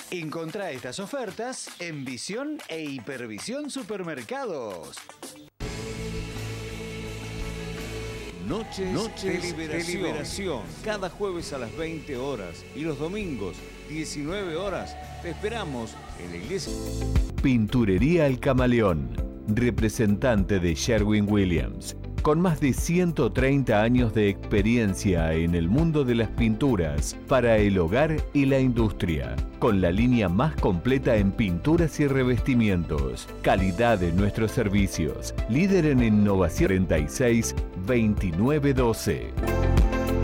Encontrá estas ofertas en Visión e Hipervisión Supermercados. Noches de liberación. Cada jueves a las 20 horas y los domingos 19 horas te esperamos en la iglesia. Pinturería El Camaleón, representante de Sherwin-Williams. Con más de 130 años de experiencia en el mundo de las pinturas para el hogar y la industria. Con la línea más completa en pinturas y revestimientos. Calidad de nuestros servicios. Líder en innovación. 36 29 12.